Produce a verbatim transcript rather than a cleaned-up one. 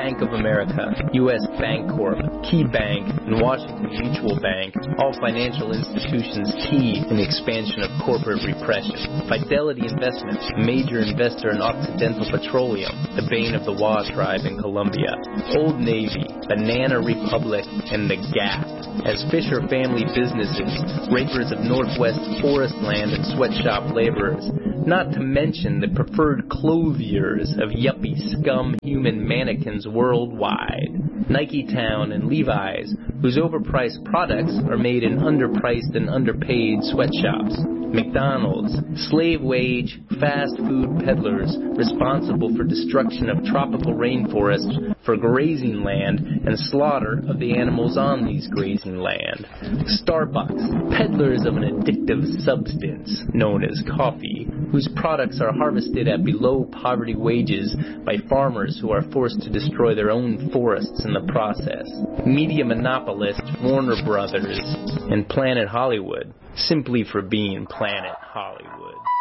Bank of America, U S Bancorp, KeyBank, and Washington Mutual Bank, all financial institutions key in the expansion of corporate repression. Fidelity Investments, a major investor in Occidental Petroleum, the bane of the Wa tribe in Colombia. Old Navy, Banana Republic, and the Gap. As Fisher family businesses, rapers of Northwest forest land and sweatshop laborers, not to mention the preferred clothiers of yuppie scum human mannequins worldwide. Nike Town and Levi's, whose overpriced products are made in underpriced and underpaid sweatshops. McDonald's, slave wage, fast food peddlers responsible for destruction of tropical rainforests for grazing land and slaughter of the animals on these grazing land. Starbucks, peddlers of an addictive substance known as coffee, whose products are harvested at below poverty wages by farmers who are forced to destroy their own forests in the process. Media monopolist Warner Brothers and Planet Hollywood, simply for being Planet Hollywood.